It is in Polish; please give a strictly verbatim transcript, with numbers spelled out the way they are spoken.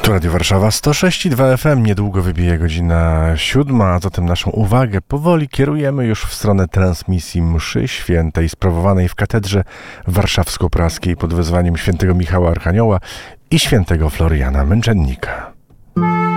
Tu Radio Warszawa sto sześć i dwa F M. Niedługo wybije godzina siódma, a zatem naszą uwagę powoli kierujemy już w stronę transmisji mszy świętej sprawowanej w katedrze warszawsko-praskiej pod wezwaniem świętego Michała Archanioła i świętego Floriana Męczennika.